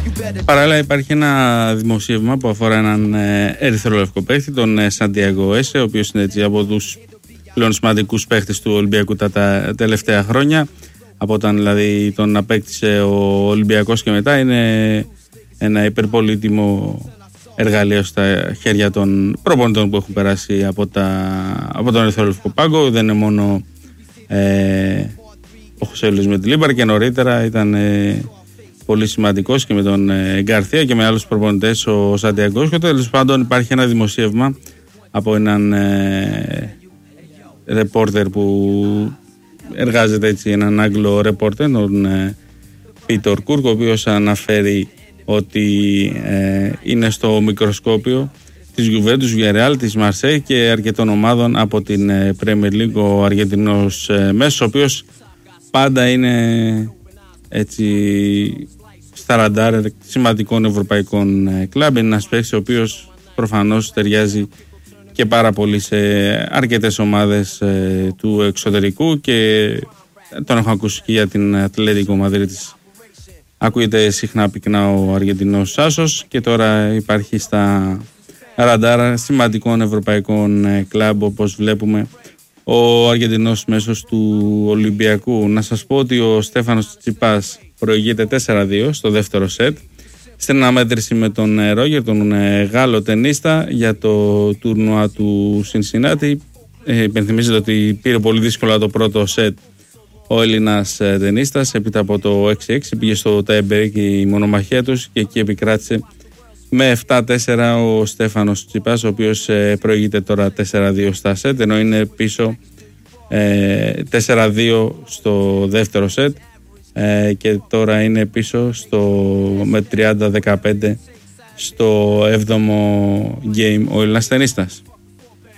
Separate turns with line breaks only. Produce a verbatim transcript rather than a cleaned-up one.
Παράλληλα υπάρχει ένα δημοσίευμα που αφορά έναν ε, ερυθρολευκό παίχτη, τον ε, Σαντιάγκο Έσε, ο οποίος είναι έτσι από τους πλέον σημαντικούς παίχτες του Ολυμπιακού τα, τα τελευταία χρόνια, από όταν δηλαδή τον απέκτησε ο Ολυμπιακός και μετά. Είναι ένα υπερπολίτιμο εργαλείο στα χέρια των προπονητών που έχουν περάσει από, τα, από τον ερυθρολευκό πάγκο. Δεν είναι μόνο ε, ο Χωσέ Λουίς Μεντιλίμπαρ, και νωρίτερα ήταν ε, πολύ σημαντικός και με τον ε, Γκαρθία και με άλλους προπονητές ο Σαντιάγκο. Και τέλος πάντων υπάρχει ένα δημοσίευμα από έναν ε, ρεπόρτερ που εργάζεται έτσι, έναν Άγγλο ρεπόρτερ, τον ε, Πίτορ Κούρκ, ο οποίος αναφέρει ότι ε, είναι στο μικροσκόπιο της Γιουβέντους, Villarreal, της Μαρσέη και αρκετών ομάδων από την ε, Premier League ο Αργεντινός ε, μέσος, ο οποίος πάντα είναι έτσι στα ραντάρ σημαντικών ευρωπαϊκών ε, κλαμπ. Είναι ένας παίκτης ο οποίος προφανώς ταιριάζει και πάρα πολύ σε αρκετές ομάδες ε, του εξωτερικού, και τον έχω ακούσει και για την Ατλέτικο Μαδρίτης. Ακούγεται συχνά πυκνά ο Αργεντινός άσος, και τώρα υπάρχει στα ραντάρα σημαντικών ευρωπαϊκών ε, κλαμπ, όπως βλέπουμε ο Αργεντινός μέσος του Ολυμπιακού. Να σας πω ότι ο Στέφανος Τσιτσιπάς προηγείται τέσσερα δύο στο δεύτερο σετ, στην αναμέτρηση με τον Ρόγερ, τον Γάλλο τενίστα, για το τουρνουά του Σινσινάτι. Ε, υπενθυμίζεται ότι πήρε πολύ δύσκολα το πρώτο σετ ο Έλληνας τενίστας. Έπειτα από το έξι έξι πήγε στο tie-break η μονομαχία τους, και εκεί επικράτησε με επτά τέσσερα ο Στέφανος Τσιπάς, ο οποίος ε, προηγείται τώρα τέσσερα δύο στα σετ, ενώ είναι πίσω ε, τέσσερα δύο στο δεύτερο σετ, ε, και τώρα είναι πίσω στο, με τριάντα δεκαπέντε στο έβδομο game ο Έλληνας τενίστας.